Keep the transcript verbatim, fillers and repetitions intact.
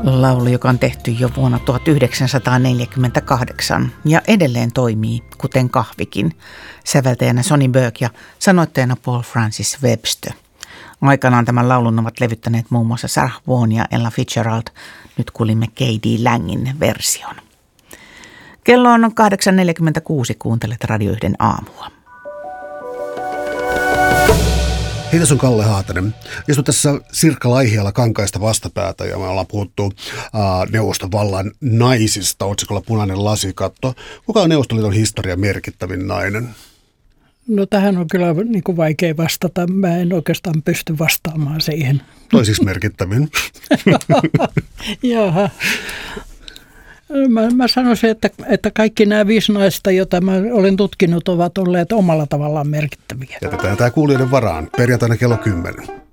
Laulu, joka on tehty jo vuonna tuhatyhdeksänsataaneljäkymmentäkahdeksan ja edelleen toimii, kuten kahvikin. Säveltäjänä Sonny Burke ja sanoittajana Paul Francis Webster. Aikanaan tämän laulun ovat levyttäneet muun muassa Sarah Vaughan ja Ella Fitzgerald. Nyt kuulimme K D Langin version. Kello on kahdeksan neljäkymmentäkuusi, kuuntelet Radio yhden aamua. Hei, tässä on Kalle Haatanen. Istun tässä Sirkka Laihialla Kankaista vastapäätä ja me ollaan puhuttu ää, Neuvostovallan naisista otsikolla Punainen lasikatto. Kuka on Neuvostoliiton historian merkittävin nainen? No tähän on kyllä niin kuin vaikea vastata. Mä en oikeastaan pysty vastaamaan siihen. Toisiksi merkittävin. Jaha. Mä, mä sanoisin, että, että kaikki nämä viisi naista, joita mä olen tutkinut, ovat olleet omalla tavallaan merkittäviä. Jätetään tämä kuulijoiden varaan perjantaina kello kymmenen.